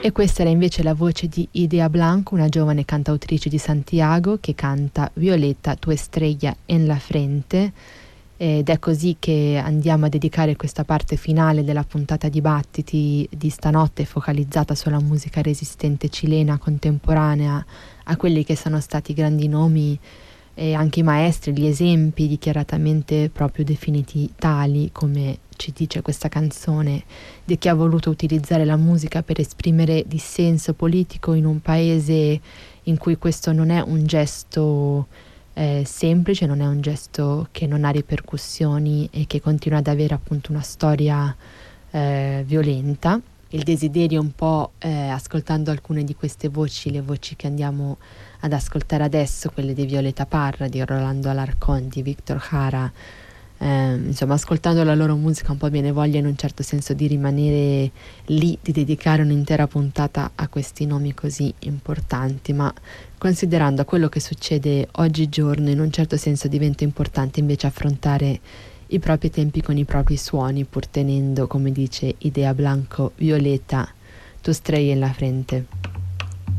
E questa era invece la voce di Idea Blanco, una giovane cantautrice di Santiago che canta Violeta, tu estrella en la frente. Ed è così che andiamo a dedicare questa parte finale della puntata Dibattiti di stanotte, focalizzata sulla musica resistente cilena contemporanea, a quelli che sono stati grandi nomi e anche i maestri, gli esempi dichiaratamente proprio definiti tali, come ci dice questa canzone, di chi ha voluto utilizzare la musica per esprimere dissenso politico in un paese in cui questo non è un gesto semplice, non è un gesto che non ha ripercussioni e che continua ad avere appunto una storia violenta. Il desiderio un po', ascoltando alcune di queste voci, le voci che andiamo ad ascoltare adesso, quelle di Violeta Parra, di Rolando Alarcón, di Víctor Jara, insomma, ascoltando la loro musica un po' viene voglia in un certo senso di rimanere lì, di dedicare un'intera puntata a questi nomi così importanti, ma considerando quello che succede oggigiorno, in un certo senso diventa importante invece affrontare i propri tempi con i propri suoni, pur tenendo, come dice Idea Blanco, Violeta, tu estrella en la frente.